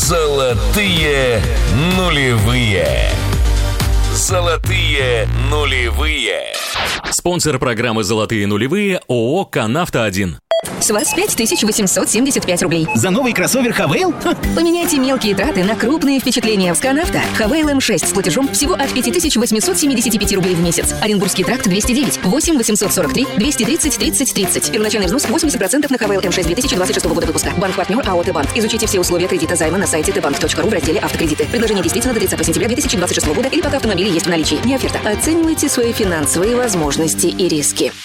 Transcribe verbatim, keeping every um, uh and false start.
Золотые нулевые. Золотые нулевые. Спонсор программы «Золотые нулевые» ООО «Канавто один». С вас пять тысяч восемьсот семьдесят пять рублей. За новый кроссовер Хавейл? Поменяйте мелкие траты на крупные впечатления в Канавто. Хавейл эм шесть с платежом всего от пять тысяч восемьсот семьдесят пять рублей в месяц. Оренбургский тракт двести девять, восемь восемьсот сорок три, двести тридцать, тридцать, тридцать. Первоначальный взнос восемьдесят процентов на Хавейл эм шесть две тысячи двадцать шестого года выпуска. Банк-партнер АО «Т-банк». Изучите все условия кредита займа на сайте тэ банк точка ру в разделе «Автокредиты». Предложение действительно до тридцатого сентября две тысячи двадцать шестого года или пока автомобили есть в наличии. Не оферта. Оценивайте свои финансовые возможности и риски.